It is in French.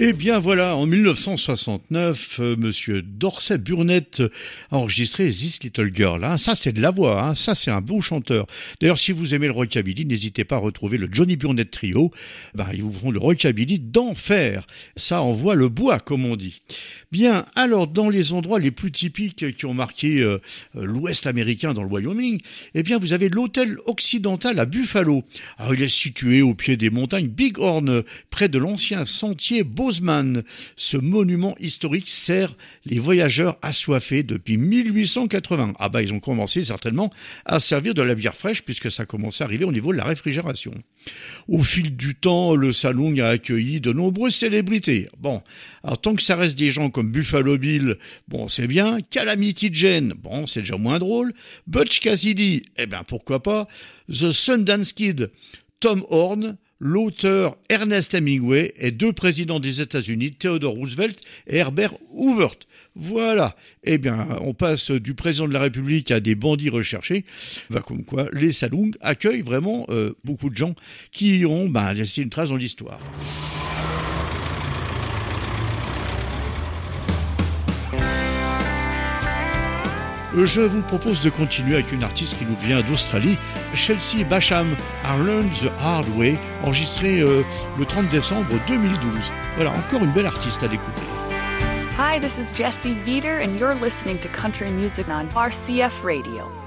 Eh bien voilà, en 1969, monsieur Dorsey Burnett a enregistré This Little Girl. Hein. Ça, c'est de la voix, hein. Ça, c'est un beau chanteur. D'ailleurs, si vous aimez le rockabilly, n'hésitez pas à retrouver le Johnny Burnett Trio. Ils vous font le rockabilly d'enfer. Ça envoie le bois, comme on dit. Bien, alors, dans les endroits les plus typiques qui ont marqué l'Ouest américain dans le Wyoming, eh bien, vous avez l'hôtel occidental à Buffalo. Alors, il est situé au pied des montagnes Bighorn, près de l'ancien sentier Bozeman. Ce monument historique sert les voyageurs assoiffés depuis 1880. Ils ont commencé certainement à servir de la bière fraîche puisque ça commençait à arriver au niveau de la réfrigération. Au fil du temps, le Saloon a accueilli de nombreuses célébrités. Alors tant que ça reste des gens comme Buffalo Bill, c'est bien. Calamity Jane, c'est déjà moins drôle. Butch Cassidy, pourquoi pas. The Sundance Kid, Tom Horn, l'auteur Ernest Hemingway et 2 présidents des États-Unis, Theodore Roosevelt et Herbert Hoover. Voilà. On passe du président de la République à des bandits recherchés. Comme quoi, les Saloons accueillent vraiment beaucoup de gens qui ont laissé une trace dans l'histoire. Je vous propose de continuer avec une artiste qui nous vient d'Australie, Chelsea Basham, I Learned the Hard Way, enregistrée le 30 décembre 2012. Voilà, encore une belle artiste à découvrir. Hi, this is Jessie Veeder, and you're listening to Country Music on RCF Radio.